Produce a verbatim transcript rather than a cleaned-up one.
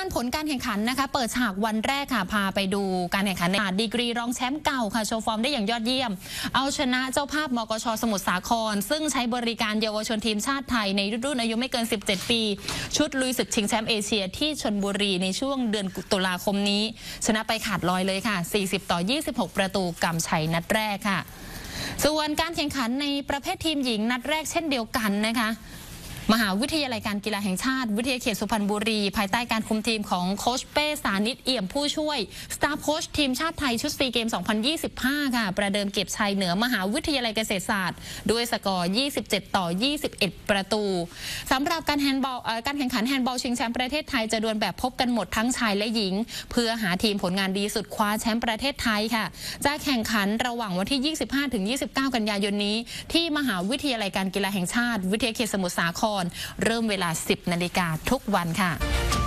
ผลการแข่งขันนะคะเปิดฉากวันแรกค่ะพาไปดูการแข่งขันในดีกรีรองแชมป์เก่าค่ะโชว์ฟอร์มได้อย่างยอดเยี่ยมเอาชนะเจ้าภาพมกช.สมุทรสาครซึ่งใช้บริการเยาวชนทีมชาติไทยในรุ่นอายุไม่เกินสิบเจ็ดปีชุดลุยศึกชิงแชมป์เอเชียที่ชลบุรีในช่วงเดือนตุลาคมนี้ชนะไปขาดลอยเลยค่ะสี่สิบต่อยี่สิบหกประตูกำชัยนัดแรกค่ะส่วนการแข่งขันในประเภททีมหญิงนัดแรกเช่นเดียวกันนะคะมหาวิทยาลัยการกีฬาแห่งชาติวิทยาเขตสุพรรณบุรีภายใต้การคุมทีมของโค้ชเป้สานิตเอี่ยมผู้ช่วยสตาฟโค้ชทีมชาติไทยชุดซีเกมสองพันยี่สิบห้าค่ะประเดิมเก็บชัยเหนือมหาวิทยาลัยเกษตรศาสตร์ด้วยสกอร์ยี่สิบเจ็ดต่อยี่สิบเอ็ดประตูสำหรับการแฮนด์บอลการแข่งขันแฮนด์บอลชิงแชมป์ประเทศไทยจะดวลแบบพบกันหมดทั้งชายและหญิงเพื่อหาทีมผลงานดีสุดคว้าแชมป์ประเทศไทยค่ะจะแข่งขันระหว่างวันที่ยี่สิบห้าถึงยี่สิบเก้ากันยายนนี้ที่มหาวิทยาลัยการกีฬาแห่งชาติวิทยาเขตสมุทรสาครเริ่มเวลาสิบนาฬิกาทุกวันค่ะ